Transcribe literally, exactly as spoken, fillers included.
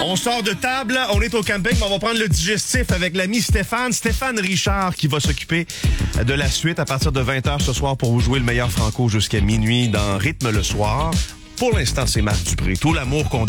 On sort de table, on est au camping, mais on va prendre le digestif avec l'ami Stéphane. Stéphane Richard qui va s'occuper de la suite à partir de vingt heures ce soir pour vous jouer le meilleur franco jusqu'à minuit dans Rythme le soir. Pour l'instant, c'est Marc Dupré. Tout l'amour qu'on donne